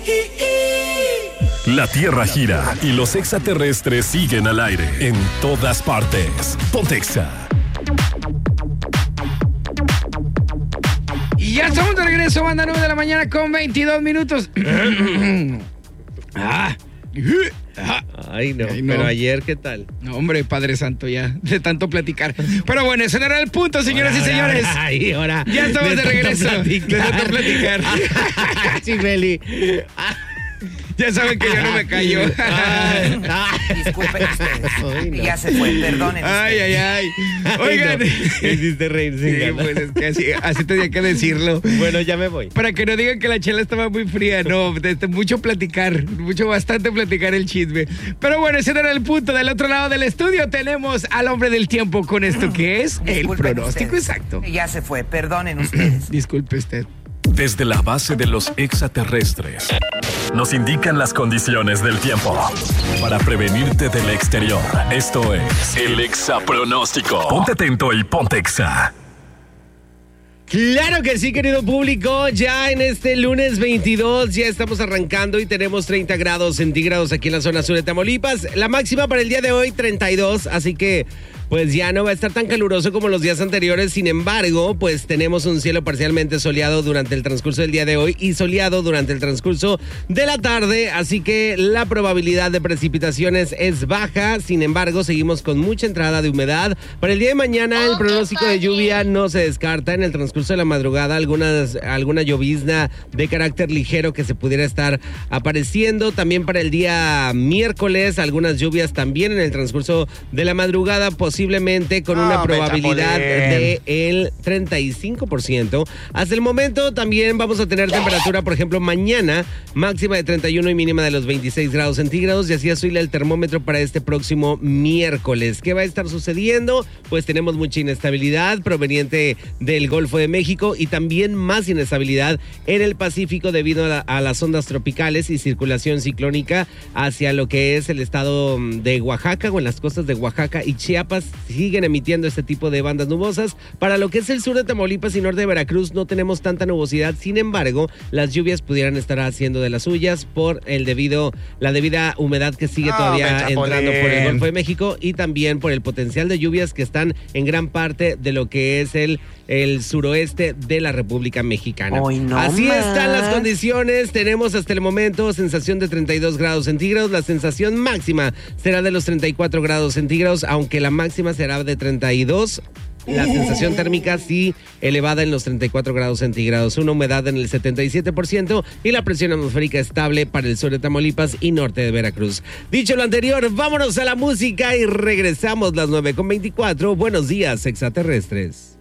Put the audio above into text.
La Tierra gira y los extraterrestres siguen al aire en todas partes. Ponte Exa. Y ya estamos de regreso, banda, 9 de la mañana con 22 minutos. Ay, no, pero ayer, ¿qué tal? No, hombre, Padre Santo, ya, de tanto platicar. Pero bueno, ese no era el punto, señoras y señores. Ahora. Ya estamos de regreso. De tanto platicar. Chibeli. Ya saben que yo no me callo. Disculpen ustedes. Ya se fue, perdonen. Ay. Oigan. No, hiciste reír sin ganas. Pues es que así tenía que decirlo. Bueno, ya me voy. Para que no digan que la chela estaba muy fría. No, mucho platicar. Bastante platicar el chisme. Pero bueno, ese no era el punto. Del otro lado del estudio tenemos al hombre del tiempo con esto que es el pronóstico exacto. Ya se fue, perdonen ustedes. Disculpe usted. Desde la base de los extraterrestres nos indican las condiciones del tiempo para prevenirte del exterior. Esto es el Exapronóstico. Ponte atento y ponte Exa. Claro que sí, querido público. Ya en este lunes 22 ya estamos arrancando y tenemos 30 grados centígrados aquí en la zona sur de Tamaulipas. La máxima para el día de hoy, 32, así que pues ya no va a estar tan caluroso como los días anteriores. Sin embargo, pues tenemos un cielo parcialmente soleado durante el transcurso del día de hoy y soleado durante el transcurso de la tarde, así que la probabilidad de precipitaciones es baja. Sin embargo, seguimos con mucha entrada de humedad. Para el día de mañana, el pronóstico de lluvia no se descarta. En el transcurso de la madrugada, alguna llovizna de carácter ligero que se pudiera estar apareciendo. También para el día miércoles, algunas lluvias también en el transcurso de la madrugada, posiblemente con una probabilidad del 35%. Hasta el momento también vamos a tener temperatura, por ejemplo, mañana, máxima de 31 y mínima de los 26 grados centígrados, y así oscila el termómetro para este próximo miércoles. ¿Qué va a estar sucediendo? Pues tenemos mucha inestabilidad proveniente del Golfo de México y también más inestabilidad en el Pacífico debido a las ondas tropicales y circulación ciclónica hacia lo que es el estado de Oaxaca, o en las costas de Oaxaca y Chiapas. Siguen emitiendo este tipo de bandas nubosas. Para lo que es el sur de Tamaulipas y norte de Veracruz no tenemos tanta nubosidad. Sin embargo, las lluvias pudieran estar haciendo de las suyas por la debida humedad que sigue todavía entrando por el Golfo de México, y también por el potencial de lluvias que están en gran parte de lo que es el suroeste de la República Mexicana. Así están las condiciones. Tenemos hasta el momento sensación de 32 grados centígrados. La sensación máxima será de los 34 grados centígrados, aunque la máxima será de 32. La sensación térmica sí elevada en los 34 grados centígrados, una humedad en el 77% y la presión atmosférica estable para el sur de Tamaulipas y norte de Veracruz. Dicho lo anterior, vámonos a la música y regresamos las 9:24. Buenos días, extraterrestres.